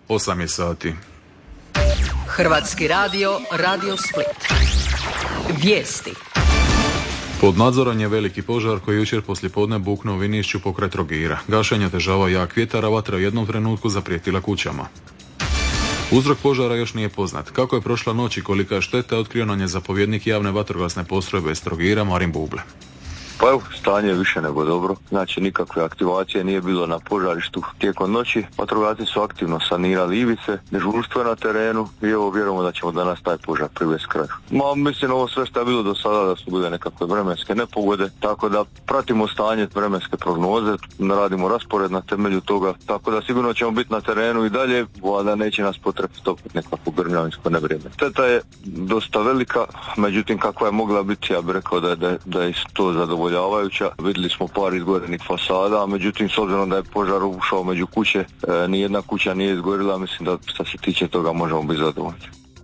8 je sati. Hrvatski radio, Radio Split. Vijesti. Pod nadzorom je veliki požar koji jučer poslijepodne buknuo u Vinišću pokraj Trogira. Gašenje otežavao jak vjetar, a vatra u jednom trenutku zaprijetila kućama. Uzrok požara još nije poznat. Kako je prošla noć i kolika je šteta, otkrio nam je zapovjednik javne vatrogasne postrojbe iz Trogira, Marin Buble. Pa evo, stanje je više nego dobro. Znači, nikakve aktivacije nije bilo na požarištu tijekom noći. Vatrogasci su aktivno sanirali ivice, dežurstvo je na terenu i evo vjerujemo da ćemo danas taj požar privesti kraju. Mislim, ovo sve što je bilo do sada da su bile nekakve vremenske nepogode, tako da pratimo stanje vremenske prognoze, radimo raspored na temelju toga, tako da sigurno ćemo biti na terenu i dalje, a da neće nas potrebiti opet nekakvo grmljavinsko nevrijeme. Šteta je dosta velika, međutim kakva je mogla biti, ja bih rekao da je to zadovoljavajuća. Vidjeli smo par izgorenih fasada, međutim s obzirom da je požar ušao među kuće, nijedna kuća nije izgorila, mislim da što se tiče toga možemo biti zadovoljni.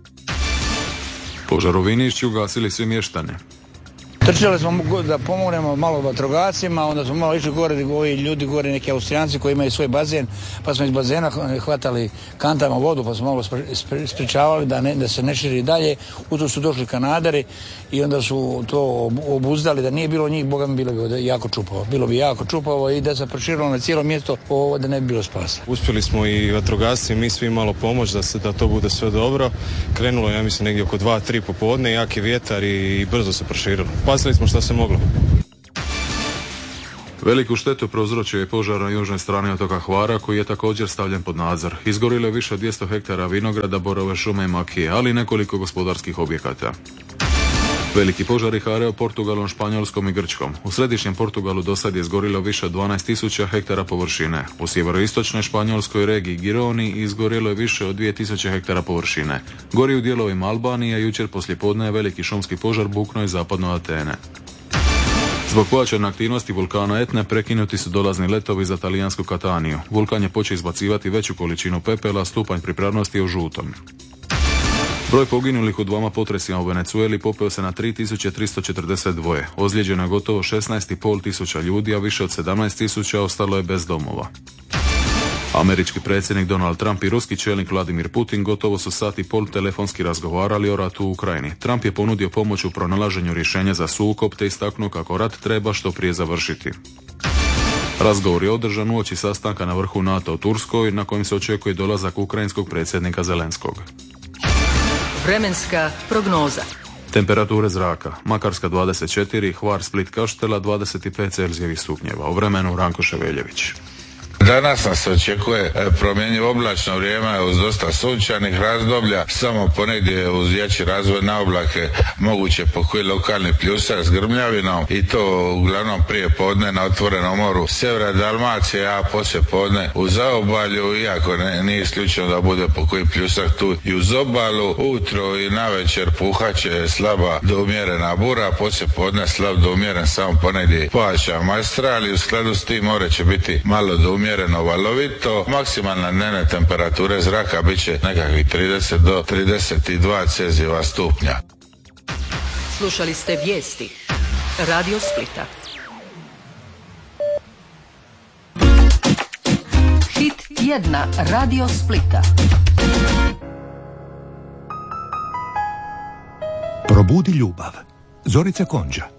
Požar u Vinišću gasili svi mještani. Trčali smo da pomognemo malo vatrogascima, onda smo malo išli gore, ovi ljudi gore, neki Austrijanci koji imaju svoj bazen, pa smo iz bazena hvatali kantama vodu, pa smo malo sprečavali da se ne širi dalje. U to su došli Kanadari i onda su to obuzdali, da nije bilo njih, Boga mi bilo bi jako čupavo. Bilo bi jako čupavo i da se proširilo na cijelo mjesto, da ne bi bilo spasa. Uspjeli smo i vatrogasci, mi svi malo pomoć da to bude sve dobro. Krenulo, ja mislim, negdje oko 2-3 popodne, jak je vjetar i brzo se proširilo. Spasili smo što se moglo. Veliku štetu prouzročio je požar na južnoj strani otoka Hvara, koji je također stavljen pod nadzor. Izgorilo je više od 200 hektara vinograda, borove šume i makije, ali i nekoliko gospodarskih objekata. Veliki požar je harao Portugalom, Španjolskom i Grčkom. U središnjem Portugalu dosad je izgorilo više od 12.000 hektara površine. U sjeveroistočnoj španjolskoj regiji Gironi izgorilo je više od 2.000 hektara površine. Gori u dijelovima Albanije, jučer poslijepodne je veliki šumski požar buknuo i zapadno Atene. Zbog pojačane aktivnosti vulkana Etne prekinuti su dolazni letovi za talijansku Kataniju. Vulkan je počeo izbacivati veću količinu pepela, stupanj pripravnosti je u žutom. Broj poginulih u dvama potresima u Venezueli popeo se na 3.342. Ozlijeđeno je gotovo 16.500 tisuća ljudi, a više od 17.000 ostalo je bez domova. Američki predsjednik Donald Trump i ruski čelnik Vladimir Putin gotovo su sat i pol telefonski razgovarali o ratu u Ukrajini. Trump je ponudio pomoć u pronalaženju rješenja za sukob te istaknuo kako rat treba što prije završiti. Razgovor je održan uoči sastanka na vrhu NATO u Turskoj, na kojem se očekuje dolazak ukrajinskog predsjednika Zelenskog. Vremenska prognoza. Temperature zraka: Makarska 24, Hvar, Split, Kaštela 25 Celzijevih stupnjeva. U vremenu Ranko Ševeljević. Danas nas očekuje promjenjivo oblačno vrijeme uz dosta sunčanih razdoblja, samo ponegdje uz jači razvoj na oblake moguće pokoji lokalni pljusar s grmljavinom i to uglavnom prije podne na otvorenom moru sjevera Dalmacije, a poslije podne u zaobalju, iako nije isključeno da bude pokoji pljusak tu i uz obalu. Ujutro i navečer puhaće slaba do umjerena bura, poslije podne slab do umjeren samo ponegdje pojačan maestral i u skladu s tim more će biti malo do umjereno valovito. Maksimalna dnevne temperature zraka bit će nekakvih 30 do 32 Celzijeva stupnja. Slušali ste vijesti Radio Splita. Hit tjedna Radio Splita. Probudi ljubav. Zorica Konđa.